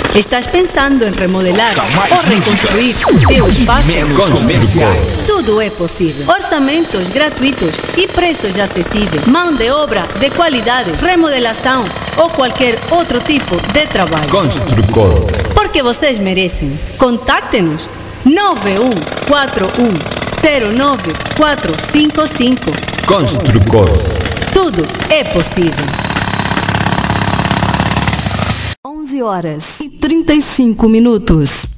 Estás pensando em remodelar ou reconstruir teu espaço? Tudo é possível. Orçamentos gratuitos e preços acessíveis. Mão de obra de qualidade, remodelação ou qualquer outro tipo de trabalho. Construcor. Porque vocês merecem. Contacte-nos 9141095455. Construcor. Tudo é possível. 11h35.